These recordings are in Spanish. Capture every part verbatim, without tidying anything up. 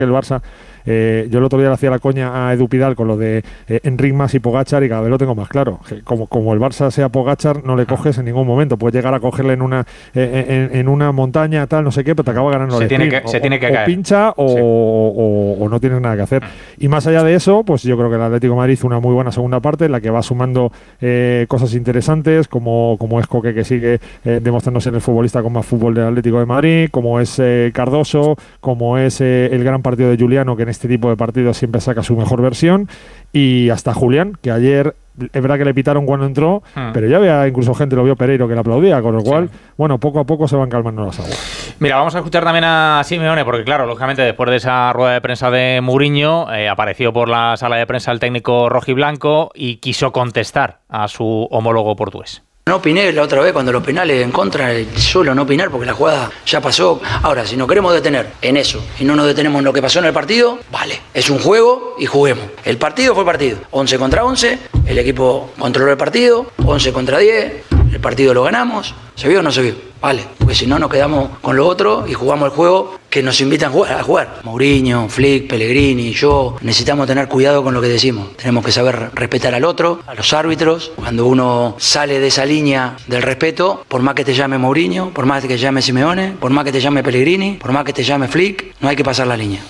el Barça, eh, yo el otro día le hacía la coña a Edu Pidal con lo de eh, Enric Mas y Pogačar, y cada vez lo tengo más claro. Como, como el Barça sea Pogačar, no le coges en ningún momento. Puedes llegar a cogerle en una eh, en, en una montaña, tal, no sé qué, pero te acaba ganando se el tiene sprint. que, o, se tiene que o caer. pincha o, sí. o, o, o no tienes nada que hacer. Y más allá de eso, pues yo creo que el Atlético de Madrid hizo una muy buena segunda parte en la que va sumando eh, cosas interesantes, como, como es Coque, que sigue eh, demostrándose en el futbolista con más fútbol del Atlético de Madrid, como es eh, Cardoso, como es eh, el gran partido de Juliano, que en este tipo de partidos siempre saca su mejor versión, y hasta Julián, que ayer es verdad que le pitaron cuando entró, hmm. pero ya había incluso gente, lo vio Pereiro, que le aplaudía, con lo cual, sí. bueno, poco a poco se van calmando las aguas. Mira, vamos a escuchar también a Simeone, porque claro, lógicamente después de esa rueda de prensa de Mourinho, eh, apareció por la sala de prensa el técnico rojiblanco y quiso contestar a su homólogo portugués. No opiné la otra vez cuando los penales en contra, solo no opinar porque la jugada ya pasó. Ahora, si nos queremos detener en eso y no nos detenemos en lo que pasó en el partido, vale, es un juego y juguemos. El partido fue partido, once contra once, el equipo controló el partido, once contra diez, el partido lo ganamos, ¿se vio o no se vio? Vale, porque si no nos quedamos con lo otro y jugamos el juego que nos invitan a jugar. A jugar. Mourinho, Flick, Pellegrini, yo, necesitamos tener cuidado con lo que decimos. Tenemos que saber respetar al otro, a los árbitros. Cuando uno sale de esa línea del respeto, por más que te llame Mourinho, por más que te llame Simeone, por más que te llame Pellegrini, por más que te llame Flick, no hay que pasar la línea.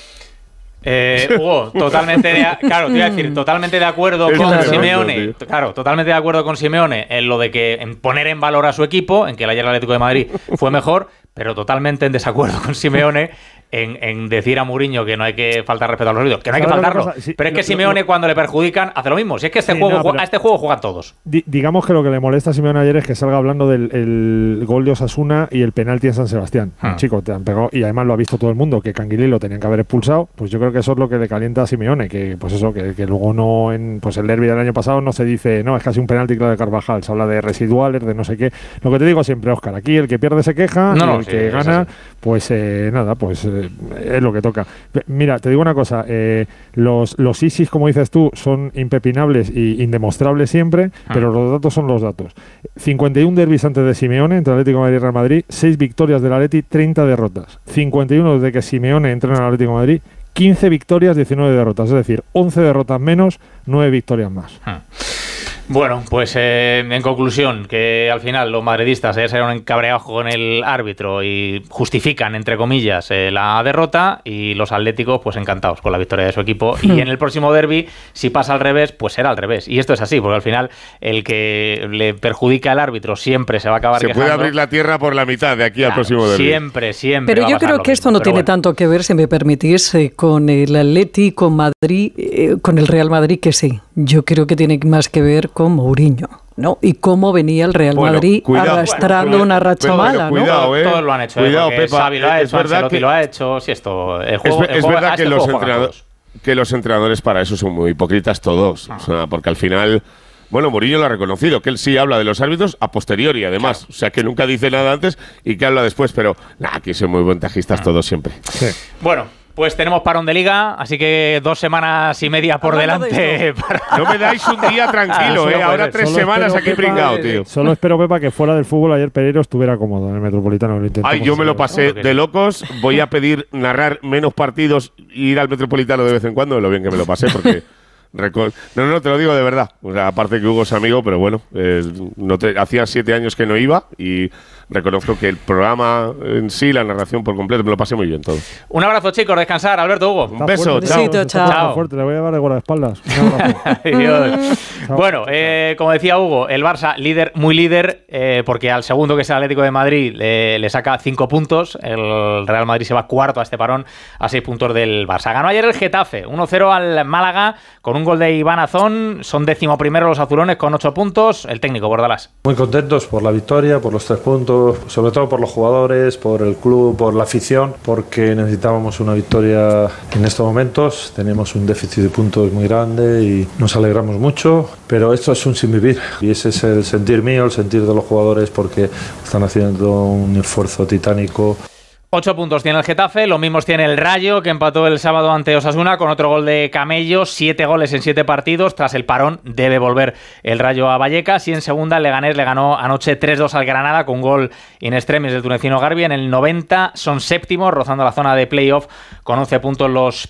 Eh, Hugo, totalmente de, claro, te iba a decir, totalmente de acuerdo con claro, Simeone, tío. claro, totalmente de acuerdo con Simeone en lo de que en poner en valor a su equipo, en que el ayer Atlético de Madrid fue mejor, pero totalmente en desacuerdo con Simeone en, en decir a Mourinho que no hay que faltar respeto a los árbitros, que no hay que faltarlo. Cosa, sí, pero es que Simeone, lo, cuando le perjudican, hace lo mismo. Si es que este sí, juego, no, a este juego juegan todos. Di, digamos que lo que le molesta a Simeone ayer es que salga hablando del el gol de Osasuna y el penalti en San Sebastián. Hmm. Chico, te han pegado, y además lo ha visto todo el mundo, que Canguilí lo tenían que haber expulsado. Pues yo creo que eso es lo que le calienta a Simeone, que pues eso, que, que luego no, en pues el derbi del año pasado no se dice, no, es casi un penalti claro de Carvajal, se habla de residuales, de no sé qué. Lo que te digo siempre, Óscar, aquí el que pierde se queja, no, y no, el sí, que gana, pues eh, nada, pues eh, es lo que toca. Mira, te digo una cosa, eh, los, los ISIS, como dices tú, son impepinables y indemostrables siempre, ah. pero los datos son los datos. cincuenta y uno derbis antes de Simeone, entre Atlético de Madrid y Real Madrid, seis victorias del Atleti, treinta derrotas. cincuenta y uno desde que Simeone entrena al Atlético de Madrid, quince victorias, diecinueve derrotas, es decir, once derrotas menos, nueve victorias más. Ah. Bueno, pues eh, en conclusión, que al final los madridistas eh, se han encabreado con el árbitro y justifican, entre comillas, eh, la derrota, y los atléticos pues encantados con la victoria de su equipo. Y en el próximo derbi, si pasa al revés, pues será al revés. Y esto es así, porque al final el que le perjudica al árbitro siempre se va a acabar se quejando. puede abrir la tierra por la mitad de aquí claro, al próximo derbi. Siempre, siempre. Pero yo creo que esto mismo, no tiene bueno. tanto que ver, si me permitís, eh, con el Atleti, con Madrid, eh, con el Real Madrid, que sí. Yo creo que tiene más que ver con Mourinho, ¿no? Y cómo venía el Real bueno, Madrid cuidado, arrastrando bueno, una racha pero, mala, pero, ¿no? Cuidado, eh. Todos lo han hecho, cuidado, eh, Pepa, Xavi lo ha es hecho, Ancelotti lo ha hecho, si esto, el juego, es, el es juego, verdad que este los entrenadores que los entrenadores para eso son muy hipócritas todos, ah. o sea, porque al final, bueno, Mourinho lo ha reconocido, que él sí habla de los árbitros a posteriori, además, claro. o sea, que nunca dice nada antes y que habla después, pero nada, aquí son muy ventajistas ah. todos siempre. Sí. Bueno. Pues tenemos parón de liga, así que dos semanas y media por Hablando delante. De para... No me dais un día tranquilo, ah, ¿eh? Ahora tres solo semanas aquí pringado, tío. Solo espero, Pepa, que fuera del fútbol ayer Pereiro estuviera cómodo en el Metropolitano. Lo Ay, yo me lo pasé de locos. Voy a pedir narrar menos partidos e ir al Metropolitano de vez en cuando, de lo bien que me lo pasé, porque... Recor- no, no, te lo digo de verdad. O sea, aparte que Hugo es amigo, pero bueno, eh, no te, hacía siete años que no iba y reconozco que el programa en sí, la narración por completo, me lo pasé muy bien todo. Un abrazo, chicos, descansar. Alberto, Hugo. Un beso, chao. Besito, chao. chao. Fuerte, le voy a llevar de guardaespaldas. Bueno, eh, como decía Hugo, el Barça líder, muy líder, eh, porque al segundo, que es el Atlético de Madrid, le, le saca cinco puntos. El Real Madrid se va cuarto a este parón, a seis puntos del Barça. Ganó ayer el Getafe, uno cero al Málaga, con un gol de Iván Azón. Son décimo primero los azulones con ocho puntos. El técnico Bordalás. Muy contentos por la victoria, por los tres puntos, sobre todo por los jugadores, por el club, por la afición, porque necesitábamos una victoria en estos momentos. Tenemos un déficit de puntos muy grande y nos alegramos mucho, pero esto es un sinvivir y ese es el sentir mío, el sentir de los jugadores, porque están haciendo un esfuerzo titánico. Ocho puntos tiene el Getafe, los mismos tiene el Rayo, que empató el sábado ante Osasuna con otro gol de Camello, siete goles en siete partidos. Tras el parón debe volver el Rayo a Vallecas, y en segunda el Leganés le ganó anoche tres dos al Granada con gol in extremis del tunecino Garbi en el noventa. Son séptimos, rozando la zona de playoff con once puntos los